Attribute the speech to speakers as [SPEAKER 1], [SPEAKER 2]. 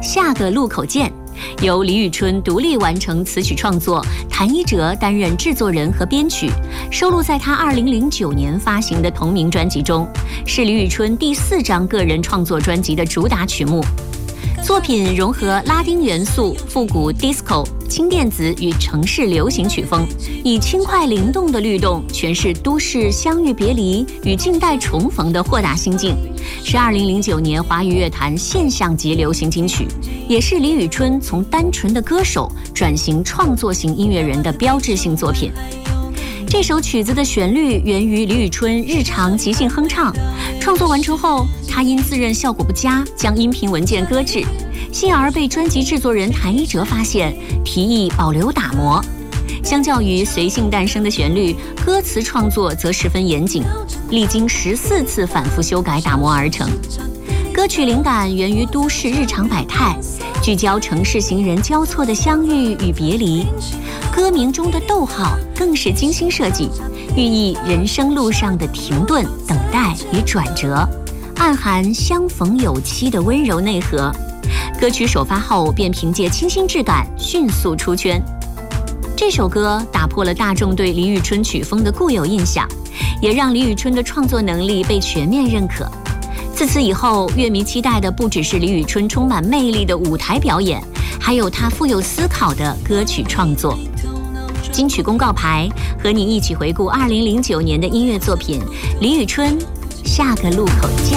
[SPEAKER 1] 下个路口见》，由李宇春独立完成词曲创作，谭一哲担任制作人和编曲，收录在他2009年发行的同名专辑中，是李宇春第4张个人创作专辑的主打曲目。作品融合拉丁元素、复古 disco、轻电子与城市流行曲风，以轻快灵动的律动诠释都市相遇别离与近代重逢的豁达心境，是2009年华语乐坛现象级流行金曲，也是李宇春从单纯的歌手转型创作型音乐人的标志性作品。这首曲子的旋律源于李宇春日常即兴哼唱，创作完成后，他因自认效果不佳，将音频文件搁置，幸而被专辑制作人谭一哲发现，提议保留打磨。相较于随性诞生的旋律，歌词创作则十分严谨，历经14次反复修改打磨而成。歌曲灵感源于都市日常百态，聚焦城市行人交错的相遇与别离。歌名中的逗号更是精心设计，寓意人生路上的停顿、等待与转折，暗含相逢有期的温柔内核。歌曲首发后便凭借清新质感迅速出圈。这首歌打破了大众对李宇春曲风的固有印象，也让李宇春的创作能力被全面认可。自此以后，乐迷期待的不只是李宇春充满魅力的舞台表演，还有她富有思考的歌曲创作。金曲公告牌和你一起回顾2009年的音乐作品，李宇春，下个路口见。